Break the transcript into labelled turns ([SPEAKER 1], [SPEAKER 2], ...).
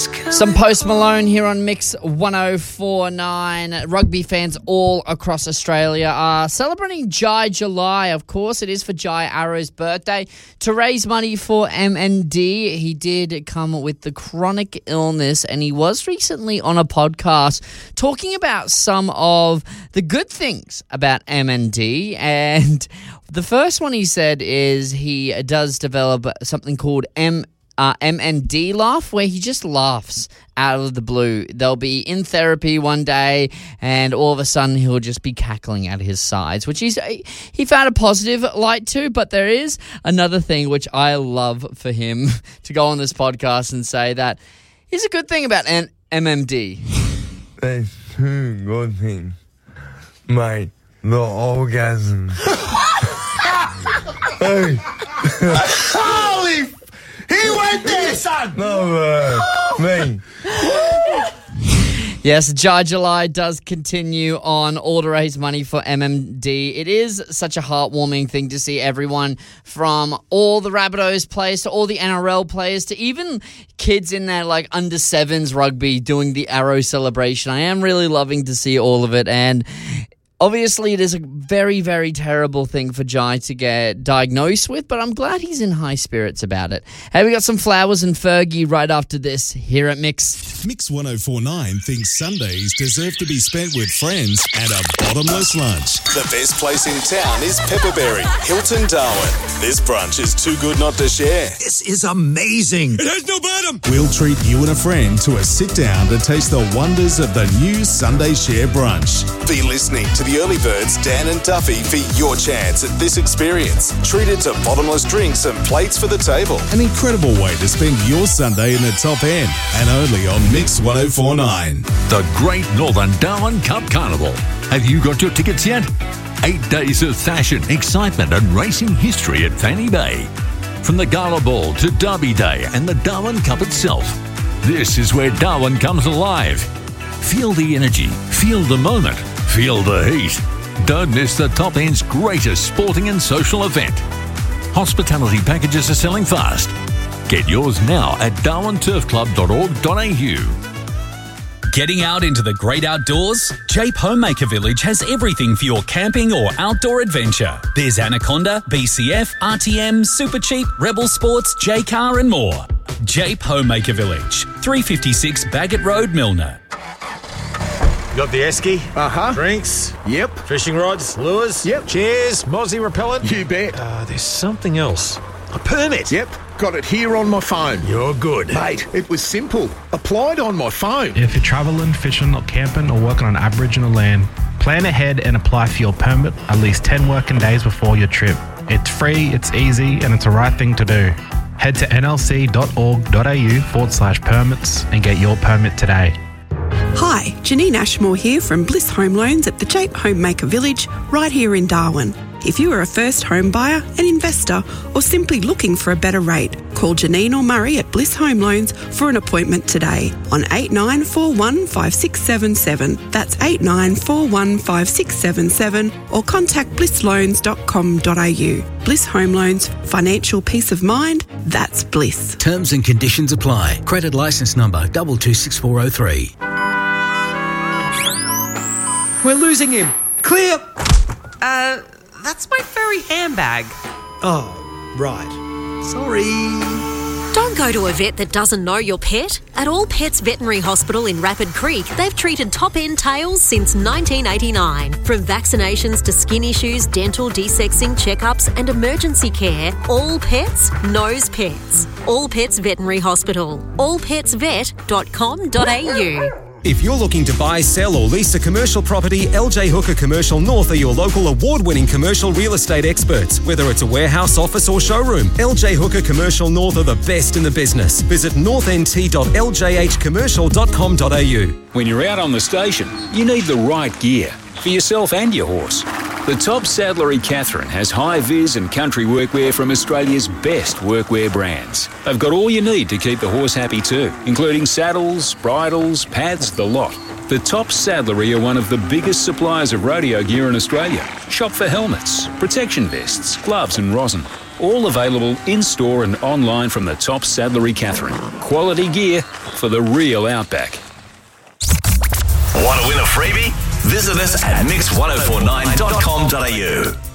[SPEAKER 1] Some Post Malone here on Mix 104.9. Rugby fans all across Australia are celebrating Jai July. Of course, it is for Jai Arrow's birthday. To raise money for MND, he did come with the chronic illness, and he was recently on a podcast talking about some of the good things about MND. And the first one he said is he does develop something called MND laugh, where he just laughs out of the blue. They'll be in therapy one day and all of a sudden he'll just be cackling at his sides, which he found a positive light to. But there is another thing which I love for him to go on this podcast and say that is a good thing about MMD.
[SPEAKER 2] There's two good things, mate. The orgasm. Hey.
[SPEAKER 3] Holy... He went there, son!
[SPEAKER 2] No, me.
[SPEAKER 1] Yes, Jai July does continue on, all to raise money for MMD. It is such a heartwarming thing to see everyone from all the Rabbitohs players to all the NRL players to even kids in their like under sevens rugby doing the Arrow celebration. I am really loving to see all of it, and obviously, it is a very, very terrible thing for Jai to get diagnosed with, but I'm glad he's in high spirits about it. Hey, we got some flowers and Fergie right after this here at Mix.
[SPEAKER 4] Mix 104.9 thinks Sundays deserve to be spent with friends and a bottomless lunch.
[SPEAKER 5] The best place in town is Pepperberry, Hilton, Darwin. This brunch is too good not to share.
[SPEAKER 3] This is amazing.
[SPEAKER 4] It has no bottom. We'll treat you and a friend to a sit down to taste the wonders of the new Sunday Share brunch.
[SPEAKER 5] Be listening to the Early Birds, Dan and Duffy, for your chance at this experience. Treated to bottomless drinks and plates for the table.
[SPEAKER 4] An incredible way to spend your Sunday in the top end, and only on Mix 104.9.
[SPEAKER 6] The Great Northern Darwin Cup Carnival. Have you got your tickets yet? 8 days of fashion, excitement and racing history at Fanny Bay. From the Gala Ball to Derby Day and the Darwin Cup itself. This is where Darwin comes alive. Feel the energy, feel the moment, feel the heat. Don't miss the top end's greatest sporting and social event. Hospitality packages are selling fast. Get yours now at darwinturfclub.org.au.
[SPEAKER 7] Getting out into the great outdoors? Jape Homemaker Village has everything for your camping or outdoor adventure. There's Anaconda, BCF, RTM, Supercheap, Rebel Sports, J-Car and more. Jape Homemaker Village, 356 Baggett Road, Milner.
[SPEAKER 8] You got the esky?
[SPEAKER 3] Uh-huh.
[SPEAKER 8] Drinks?
[SPEAKER 3] Yep.
[SPEAKER 8] Fishing rods? Lures?
[SPEAKER 3] Yep.
[SPEAKER 8] Chairs? Mozzie repellent?
[SPEAKER 3] You bet.
[SPEAKER 8] There's something else. A permit?
[SPEAKER 3] Yep. Got it here on my phone.
[SPEAKER 8] You're good.
[SPEAKER 3] Mate, it was simple. Applied on my phone.
[SPEAKER 9] If you're travelling, fishing or camping or working on Aboriginal land, plan ahead and apply for your permit at least 10 working days before your trip. It's free, it's easy, and it's the right thing to do. Head to nlc.org.au/permits and get your permit today.
[SPEAKER 10] Hi, Janine Ashmore here from Bliss Home Loans at the Jape Homemaker Village right here in Darwin. If you are a first home buyer, an investor or simply looking for a better rate, call Janine or Murray at Bliss Home Loans for an appointment today on 89415677. That's 89415677 or contact blissloans.com.au. Bliss Home Loans, financial peace of mind, that's bliss.
[SPEAKER 11] Terms and conditions apply. Credit licence number 226403.
[SPEAKER 12] We're losing him. Clear.
[SPEAKER 13] That's my furry handbag.
[SPEAKER 12] Oh, right. Sorry.
[SPEAKER 14] Don't go to a vet that doesn't know your pet. At All Pets Veterinary Hospital in Rapid Creek, they've treated top-end tails since 1989. From vaccinations to skin issues, dental, desexing, checkups and emergency care, All Pets knows pets. All Pets Veterinary Hospital. allpetsvet.com.au.
[SPEAKER 15] If you're looking to buy, sell or lease a commercial property, LJ Hooker Commercial North are your local award-winning commercial real estate experts. Whether it's a warehouse, office or showroom, LJ Hooker Commercial North are the best in the business. Visit northnt.ljhcommercial.com.au.
[SPEAKER 16] When you're out on the station, you need the right gear for yourself and your horse. The top saddlery Catherine has high-vis and country workwear from Australia's best workwear brands. They've got all you need to keep the horse happy too, including saddles, bridles, pads, the lot. The top saddlery are one of the biggest suppliers of rodeo gear in Australia. Shop for helmets, protection vests, gloves and rosin. All available in-store and online from the top Saddlery Catherine. Quality gear for the real outback.
[SPEAKER 17] Want to win a freebie? Visit us at mix1049.com.au.